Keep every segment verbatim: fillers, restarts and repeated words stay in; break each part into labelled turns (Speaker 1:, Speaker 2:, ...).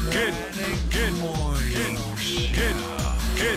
Speaker 1: Kid, kid, kid, kid, kid.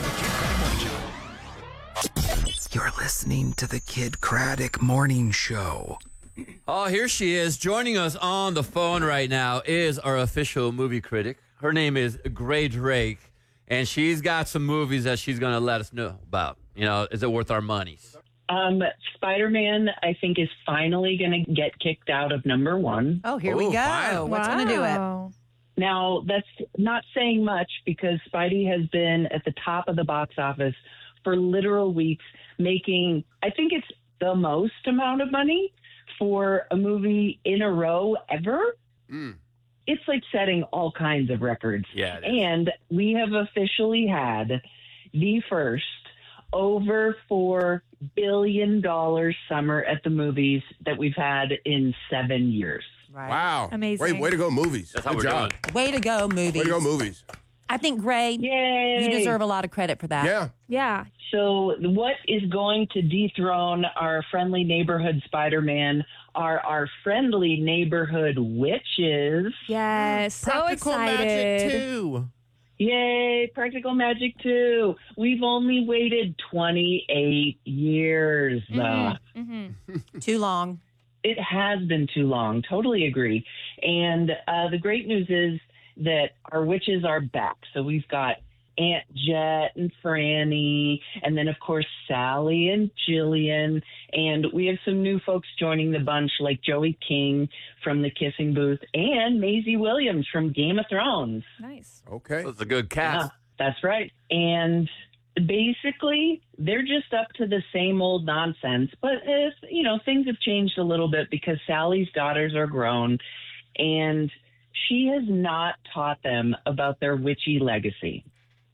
Speaker 2: You're listening to the Kid Craddock Morning Show.
Speaker 3: Oh, here she is. Joining us on the phone right now is our official movie critic. Her name is Gray Drake, and she's got some movies that she's going to let us know about. You know, is it worth our money?
Speaker 4: Um, Spider-Man, I think, is finally going to get kicked out of number one.
Speaker 5: Oh, here we
Speaker 3: Ooh,
Speaker 5: go.
Speaker 3: finally.
Speaker 5: What's going to do it?
Speaker 4: Now, that's not saying much because Spidey has been at the top of the box office for literal weeks, making, I think it's the most amount of money for a movie in a row ever.
Speaker 3: Mm.
Speaker 4: It's like setting all kinds of records.
Speaker 3: Yeah, it is.
Speaker 4: And we have officially had the first over four billion dollars summer at the movies that we've had in seven years.
Speaker 5: Right.
Speaker 6: Wow.
Speaker 7: Amazing.
Speaker 6: Way, way to go, movies.
Speaker 3: That's how
Speaker 6: Good
Speaker 3: we're
Speaker 6: job.
Speaker 3: doing.
Speaker 5: Way to go, movies.
Speaker 6: Way to go, movies.
Speaker 5: I think, Gray,
Speaker 4: Yay!
Speaker 5: you deserve a lot of credit for that.
Speaker 6: Yeah.
Speaker 7: Yeah.
Speaker 4: So what is going to dethrone our friendly neighborhood Spider-Man are our friendly neighborhood witches.
Speaker 7: Yes. So
Speaker 6: Practical
Speaker 7: excited.
Speaker 6: Magic too.
Speaker 4: Yay, Practical Magic two. We've only waited twenty-eight years. Uh,
Speaker 7: Mm-hmm.
Speaker 5: Too long.
Speaker 4: it has been too long. Totally agree. And uh, the great news is that our witches are back. So we've got Aunt Jet and Franny, and then, of course, Sally and Jillian. And we have some new folks joining the bunch, like Joey King from The Kissing Booth and Maisie Williams from Game of Thrones.
Speaker 7: Nice.
Speaker 6: Okay.
Speaker 3: That's a good cast.
Speaker 4: Yeah, that's right. And basically, they're just up to the same old nonsense. But, if, you know, things have changed a little bit because Sally's daughters are grown, and she has not taught them about their witchy legacy.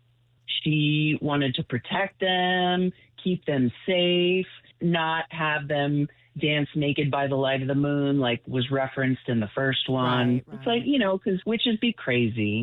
Speaker 4: She wanted to protect them, keep them safe, not have them dance naked by the light of the moon like was referenced in the first one.
Speaker 5: Right, right.
Speaker 4: It's like, you know, because witches be crazy.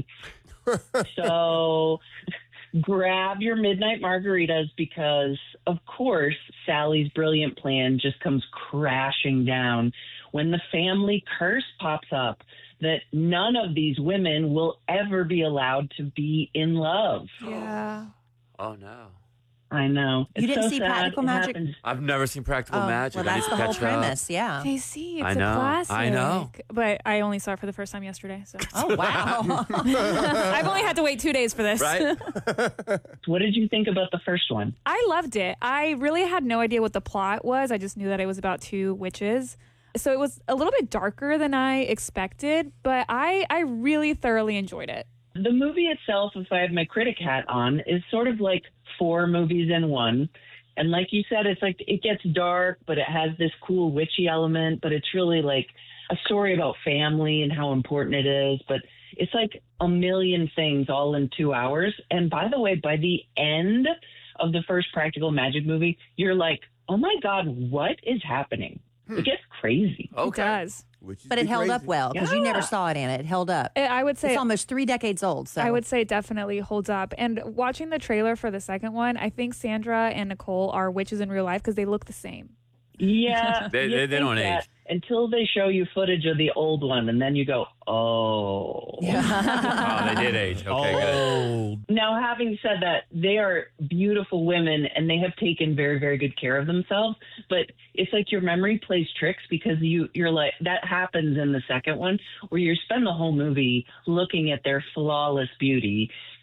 Speaker 4: So grab your midnight margaritas because, of course, Sally's brilliant plan just comes crashing down when the family curse pops up that none of these women will ever be allowed to be in love.
Speaker 7: Yeah.
Speaker 3: Oh, no.
Speaker 4: I know.
Speaker 5: You
Speaker 4: It's
Speaker 5: didn't
Speaker 4: so
Speaker 5: see
Speaker 4: sad.
Speaker 5: Practical
Speaker 4: It
Speaker 5: Magic?
Speaker 4: happens.
Speaker 3: I've never seen Practical
Speaker 5: Oh,
Speaker 3: Magic.
Speaker 5: well,
Speaker 3: I need
Speaker 5: that's
Speaker 3: to
Speaker 5: the whole
Speaker 3: catch up.
Speaker 5: premise, yeah.
Speaker 7: J C, it's
Speaker 3: I
Speaker 7: a
Speaker 3: know.
Speaker 7: classic.
Speaker 3: I know.
Speaker 7: But I only saw it for the first time yesterday. So
Speaker 5: Oh, wow.
Speaker 7: I've only had to wait two days for this.
Speaker 3: Right?
Speaker 4: What did you think about the first one?
Speaker 7: I loved it. I really had no idea what the plot was. I just knew that it was about two witches. So it was a little bit darker than I expected, but I, I really thoroughly enjoyed it.
Speaker 4: The movie itself, if I have my critic hat on, is sort of like four movies in one. And like you said, it's like it gets dark, but it has this cool witchy element, but it's really like a story about family and how important it is. But it's like a million things all in two hours. And by the way, by the end of the first Practical Magic movie, you're like, oh my God, what is happening? It gets crazy.
Speaker 7: It does.
Speaker 6: Which is
Speaker 5: But it
Speaker 6: be
Speaker 5: held
Speaker 6: crazy.
Speaker 5: up well because you
Speaker 4: Yeah.
Speaker 5: never saw it, Anna. It held up.
Speaker 7: I I would say
Speaker 5: It's almost three decades old. So
Speaker 7: I would say it definitely holds up. And watching the trailer for the second one, I think Sandra and Nicole are witches in real life because they look the same.
Speaker 4: Yeah.
Speaker 3: They-
Speaker 4: you
Speaker 3: they- they
Speaker 4: think
Speaker 3: don't
Speaker 4: that
Speaker 3: age.
Speaker 4: Until they show you footage of the old one, and then you go, oh.
Speaker 3: Oh, they did age. Okay, good.
Speaker 4: Now, having said that, they are beautiful women, and they have taken very, very good care of themselves. But it's like your memory plays tricks because you, you're like, that happens in the second one, where you spend the whole movie looking at their flawless beauty.